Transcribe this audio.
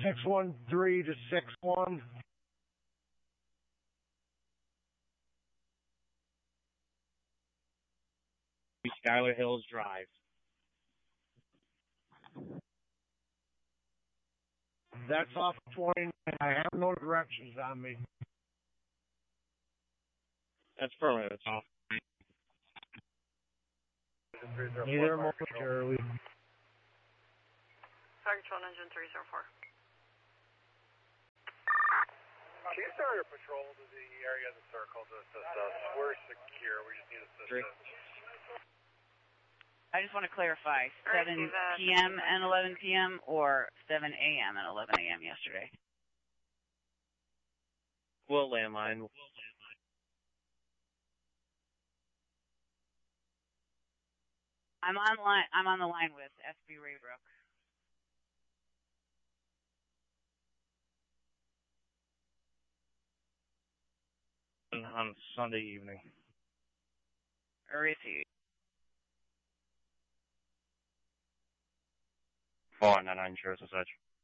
613 to 61. Schuyler Hills Drive. That's off 29. I have no directions on me. That's permanent. It's off. Neither momentarily. Fire Control Engine 304. Can you start your patrol to the area of the circle to assist us? We're secure. We just need assistance. I just want to clarify, 7 p.m. and 11 p.m. or 7 a.m. and 11 a.m. yesterday? Well, landline. I'm on the line with SB Raybrook. On Sunday evening. Or is he? 499 shares and such.